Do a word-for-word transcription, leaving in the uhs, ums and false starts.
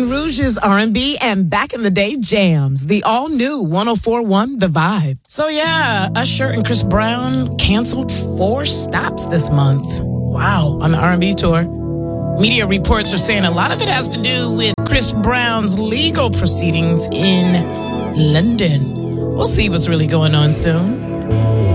Baton Rouge's R and B and back in the day jams. The all-new one oh four point one The Vibe. So yeah, Usher and Chris Brown canceled four stops this month. Wow, on the R and B tour. Media reports are saying a lot of it has to do with Chris Brown's legal proceedings in London. We'll see what's really going on soon.